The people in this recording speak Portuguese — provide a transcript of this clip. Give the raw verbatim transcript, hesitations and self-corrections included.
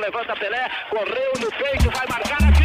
levanta Pelé, correu no peito, vai marcar a